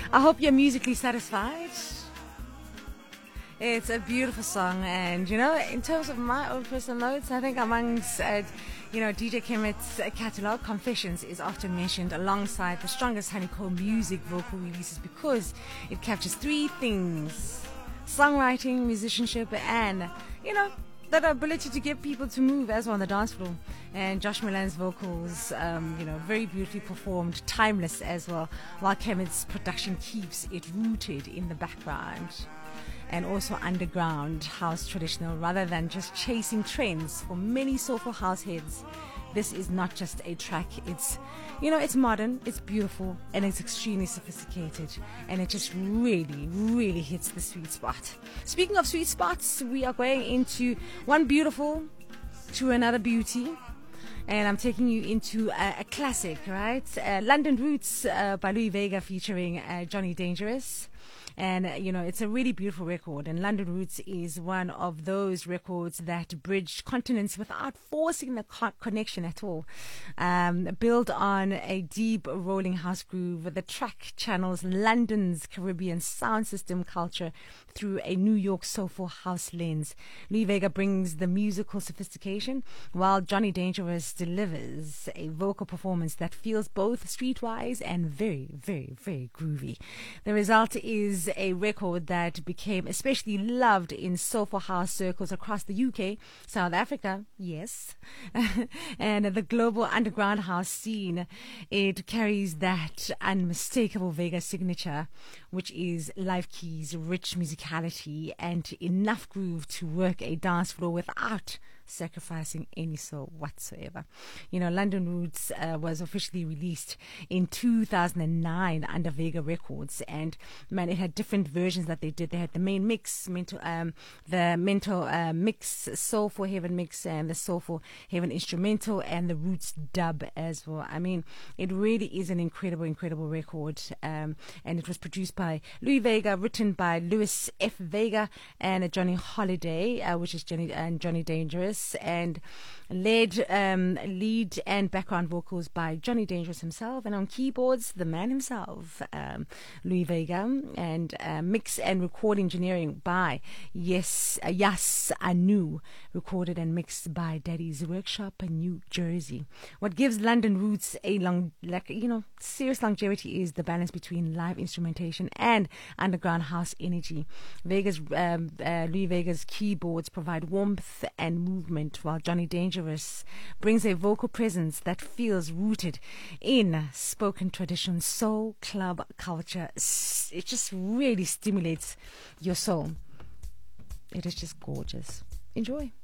I hope you're musically satisfied. It's a beautiful song, and in terms of my own personal notes, I think amongst DJ Kemet's catalog, Confessions is often mentioned alongside the strongest Honeycomb music vocal releases because it captures three things: songwriting, musicianship, and that ability to get people to move as well on the dance floor. And Josh Milan's vocals, very beautifully performed, timeless as well, while Kemet's production keeps it rooted in the background and also underground house traditional rather than just chasing trends. For many soulful house heads, this is not just a track. It's modern, it's beautiful, and it's extremely sophisticated, and it just really, really hits the sweet spot. Speaking of sweet spots, we are going into one beautiful to another beauty, and I'm taking you into a classic, right? London Roots by Louis Vega featuring Johnny Dangerous. And, it's a really beautiful record. And London Roots is one of those records that bridge continents without forcing the connection at all. Built on a deep rolling house groove, the track channels London's Caribbean sound system culture through a New York soulful house lens. Louis Vega brings the musical sophistication, while Johnny Dangerous delivers a vocal performance that feels both streetwise and very, very, very groovy. The result is a record that became especially loved in soulful house circles across the UK, South Africa, yes, and the global underground house scene. It carries that unmistakable Vega signature, which is live keys, rich musicality, and enough groove to work a dance floor without sacrificing any soul whatsoever. London Roots was officially released in 2009 under Vega Records, and it had different versions that they did. They had the main mix, the mental mix, Soul for Heaven mix, and the Soul for Heaven instrumental, and the Roots dub as well. It really is an incredible, incredible record, and it was produced by Louis Vega, written by Louis F. Vega and Johnny Holiday, which is Johnny Dangerous, and lead and background vocals by Johnny Dangerous himself, and on keyboards the man himself, Louis Vega, and mix and record engineering by Yas Anu, recorded and mixed by Daddy's Workshop in New Jersey. What gives London Roots a serious longevity is the balance between live instrumentation and underground house energy. Louis Vega's keyboards provide warmth and movement, while Johnny Dangerous brings a vocal presence that feels rooted in spoken tradition, soul club culture. It just really stimulates your soul. It is just gorgeous. Enjoy.